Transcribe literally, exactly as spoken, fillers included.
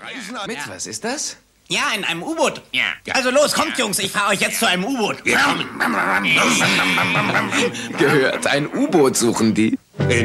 Mit, was ist das? Ja, in einem U-Boot. Ja. Also los, kommt, Jungs, ich fahre euch jetzt zu einem U-Boot. Wir kommen. Gehört, ein U-Boot suchen die.